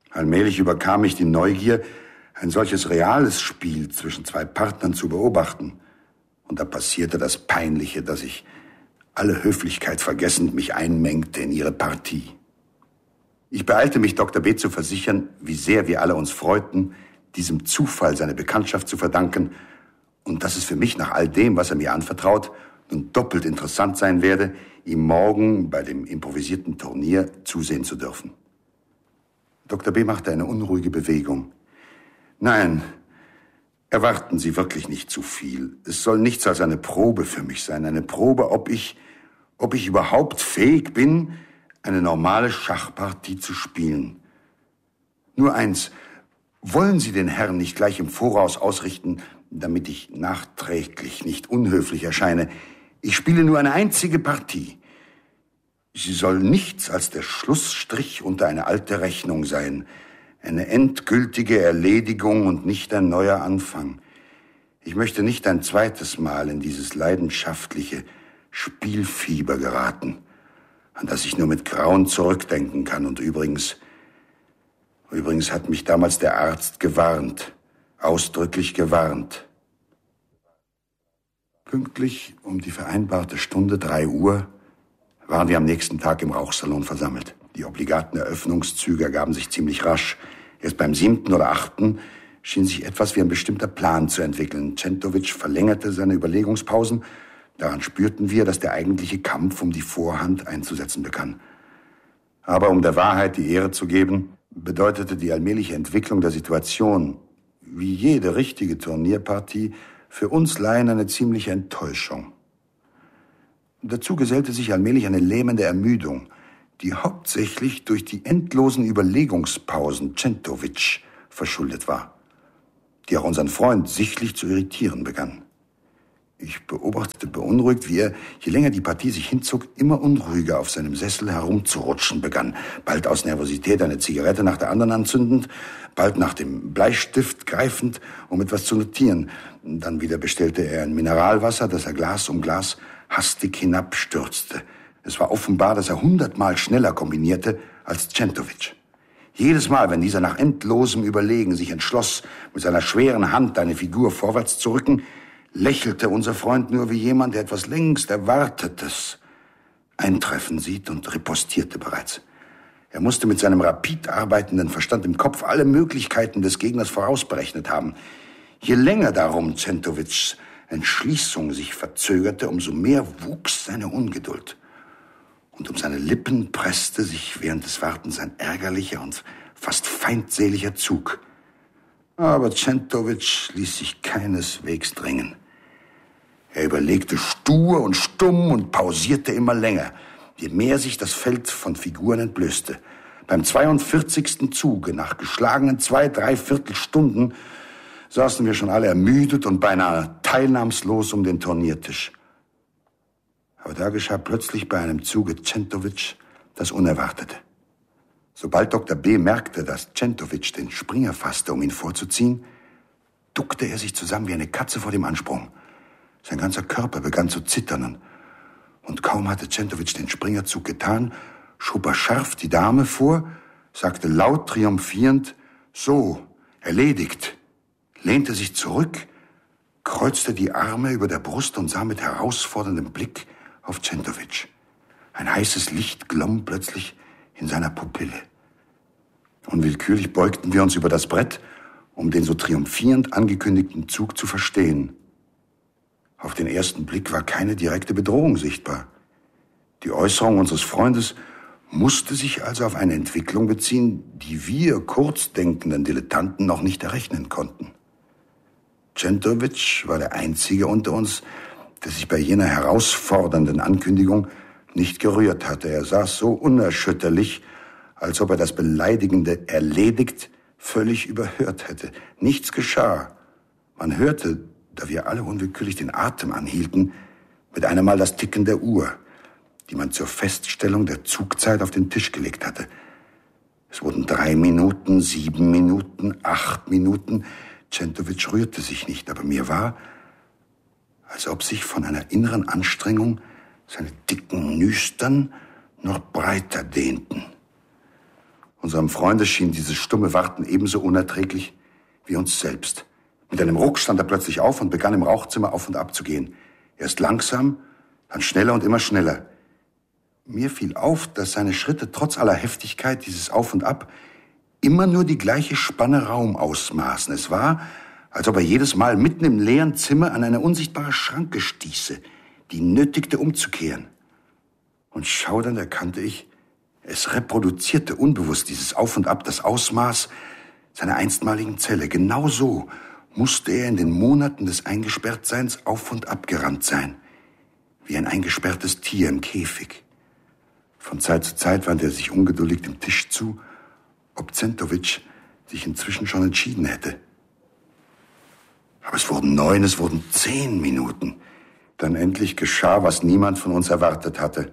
Allmählich überkam mich die Neugier, ein solches reales Spiel zwischen zwei Partnern zu beobachten. Und da passierte das Peinliche, dass ich, alle Höflichkeit vergessend, mich einmengte in ihre Partie. Ich beeilte mich, Dr. B. zu versichern, wie sehr wir alle uns freuten, diesem Zufall seine Bekanntschaft zu verdanken und dass es für mich nach all dem, was er mir anvertraut, nun doppelt interessant sein werde, ihm morgen bei dem improvisierten Turnier zusehen zu dürfen. Dr. B. machte eine unruhige Bewegung. Nein, erwarten Sie wirklich nicht zu viel. Es soll nichts als eine Probe für mich sein. Eine Probe, ob ich überhaupt fähig bin, eine normale Schachpartie zu spielen. Nur eins, wollen Sie den Herrn nicht gleich im Voraus ausrichten, damit ich nachträglich nicht unhöflich erscheine? Ich spiele nur eine einzige Partie. Sie soll nichts als der Schlussstrich unter eine alte Rechnung sein. Eine endgültige Erledigung und nicht ein neuer Anfang. Ich möchte nicht ein zweites Mal in dieses leidenschaftliche Spielfieber geraten, an das ich nur mit Grauen zurückdenken kann. Und übrigens hat mich damals der Arzt gewarnt, ausdrücklich gewarnt. Pünktlich um die vereinbarte Stunde, 3 Uhr, waren wir am nächsten Tag im Rauchsalon versammelt. Die obligaten Eröffnungszüge ergaben sich ziemlich rasch. Erst beim 7. oder 8. schien sich etwas wie ein bestimmter Plan zu entwickeln. Centovic verlängerte seine Überlegungspausen. Daran spürten wir, dass der eigentliche Kampf um die Vorhand einzusetzen begann. Aber um der Wahrheit die Ehre zu geben, bedeutete die allmähliche Entwicklung der Situation, wie jede richtige Turnierpartie, für uns Laien eine ziemliche Enttäuschung. Dazu gesellte sich allmählich eine lähmende Ermüdung, die hauptsächlich durch die endlosen Überlegungspausen Centovic verschuldet war, die auch unseren Freund sichtlich zu irritieren begann. Ich beobachtete beunruhigt, wie er, je länger die Partie sich hinzog, immer unruhiger auf seinem Sessel herumzurutschen begann, bald aus Nervosität eine Zigarette nach der anderen anzündend, bald nach dem Bleistift greifend, um etwas zu notieren. Dann wieder bestellte er ein Mineralwasser, das er Glas um Glas hastig hinabstürzte. Es war offenbar, dass er 100-mal schneller kombinierte als Centovic. Jedes Mal, wenn dieser nach endlosem Überlegen sich entschloss, mit seiner schweren Hand eine Figur vorwärts zu rücken, lächelte unser Freund nur wie jemand, der etwas längst Erwartetes eintreffen sieht, und ripostierte bereits. Er musste mit seinem rapid arbeitenden Verstand im Kopf alle Möglichkeiten des Gegners vorausberechnet haben. Je länger darum Centovics Entschließung sich verzögerte, umso mehr wuchs seine Ungeduld. Und um seine Lippen presste sich während des Wartens ein ärgerlicher und fast feindseliger Zug. Aber Centovic ließ sich keineswegs drängen. Er überlegte stur und stumm und pausierte immer länger, je mehr sich das Feld von Figuren entblößte. Beim 42. Zuge, nach geschlagenen 2-3 Viertelstunden, saßen wir schon alle ermüdet und beinahe teilnahmslos um den Turniertisch. Aber da geschah plötzlich bei einem Zuge Centovic das Unerwartete. Sobald Dr. B. merkte, dass Centovic den Springer fasste, um ihn vorzuziehen, duckte er sich zusammen wie eine Katze vor dem Ansprung. Sein ganzer Körper begann zu zittern, und kaum hatte Centovic den Springerzug getan, schob er scharf die Dame vor, sagte laut triumphierend: »So, erledigt«, lehnte sich zurück, kreuzte die Arme über der Brust und sah mit herausforderndem Blick auf Centovic. Ein heißes Licht glomm plötzlich in seiner Pupille. Unwillkürlich beugten wir uns über das Brett, um den so triumphierend angekündigten Zug zu verstehen. Auf den ersten Blick war keine direkte Bedrohung sichtbar. Die Äußerung unseres Freundes musste sich also auf eine Entwicklung beziehen, die wir kurzdenkenden Dilettanten noch nicht errechnen konnten. Centovic war der Einzige unter uns, der sich bei jener herausfordernden Ankündigung nicht gerührt hatte. Er saß so unerschütterlich, als ob er das beleidigende erledigt völlig überhört hätte. Nichts geschah. Man hörte, da wir alle unwillkürlich den Atem anhielten, mit einem Mal das Ticken der Uhr, die man zur Feststellung der Zugzeit auf den Tisch gelegt hatte. Es wurden 3 Minuten, 7 Minuten, 8 Minuten. Centovic rührte sich nicht, aber mir war, als ob sich von einer inneren Unserem Freunde schien dieses stumme Warten ebenso unerträglich wie uns selbst. Mit einem Ruck stand er plötzlich auf und begann im Rauchzimmer auf und ab zu gehen. Erst langsam, dann schneller und immer schneller. Mir fiel auf, dass seine Schritte trotz aller Heftigkeit dieses Auf und Ab immer nur die gleiche Spanne Raum ausmaßen. Es war, als ob er jedes Mal mitten im leeren Zimmer an eine unsichtbare Schranke stieße, die nötigte umzukehren. Und schaudernd erkannte ich, es reproduzierte unbewusst dieses Auf und Ab, das Ausmaß seiner einstmaligen Zelle. Genau so musste er in den Monaten des Eingesperrtseins auf und ab gerannt sein, wie ein eingesperrtes Tier im Käfig. Von Zeit zu Zeit wandte er sich ungeduldig dem Tisch zu, ob Centovic sich inzwischen schon entschieden hätte. Aber es wurden 9, es wurden 10 Minuten. Dann endlich geschah, was niemand von uns erwartet hatte.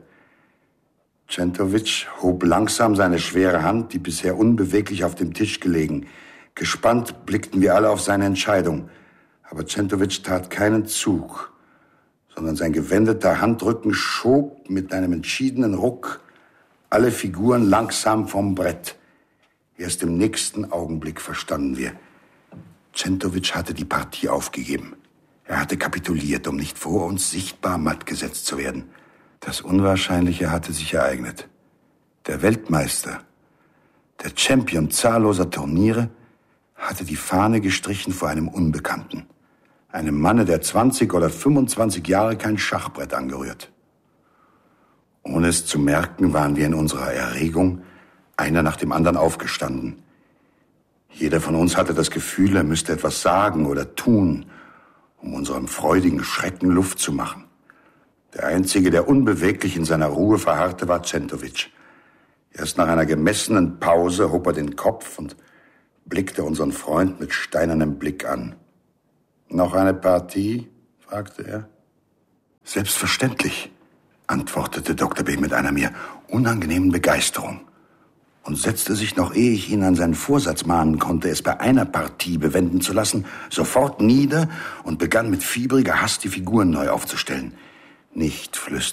Centovic hob langsam seine schwere Hand, die bisher unbeweglich auf dem Tisch gelegen. Gespannt blickten wir alle auf seine Entscheidung. Aber Centovic tat keinen Zug, sondern sein gewendeter Handrücken schob mit einem entschiedenen Ruck alle Figuren langsam vom Brett. Erst im nächsten Augenblick verstanden wir. Centovic hatte die Partie aufgegeben. Er hatte kapituliert, um nicht vor uns sichtbar matt gesetzt zu werden. Das Unwahrscheinliche hatte sich ereignet. Der Weltmeister, der Champion zahlloser Turniere, hatte die Fahne gestrichen vor einem Unbekannten. Einem Manne, der 20 oder 25 Jahre kein Schachbrett angerührt. Ohne es zu merken, waren wir in unserer Erregung einer nach dem anderen aufgestanden. Jeder von uns hatte das Gefühl, er müsste etwas sagen oder tun, um unserem freudigen Schrecken Luft zu machen. Der Einzige, der unbeweglich in seiner Ruhe verharrte, war Centovic. Erst nach einer gemessenen Pause hob er den Kopf und blickte unseren Freund mit steinernem Blick an. »Noch eine Partie?« fragte er. »Selbstverständlich«, antwortete Dr. B. mit einer mir unangenehmen Begeisterung und setzte sich, noch ehe ich ihn an seinen Vorsatz mahnen konnte, es bei einer Partie bewenden zu lassen, sofort nieder und begann mit fiebriger Hast die Figuren neu aufzustellen. »Nicht«, flüsterte